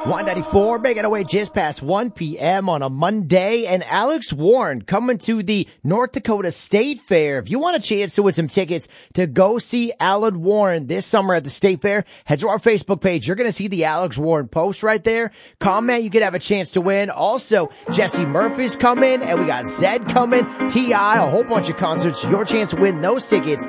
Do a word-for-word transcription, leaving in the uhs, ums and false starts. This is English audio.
one ninety-four, making our way just past one p.m. on a Monday, and Alex Warren coming to the North Dakota State Fair. If you want a chance to win some tickets to go see Alan Warren this summer at the State Fair, head to our Facebook page. You're going to see the Alex Warren post right there. Comment, you could have a chance to win. Also, Jesse Murphy's coming, and we got Zed coming, T I, a whole bunch of concerts. Your chance to win those tickets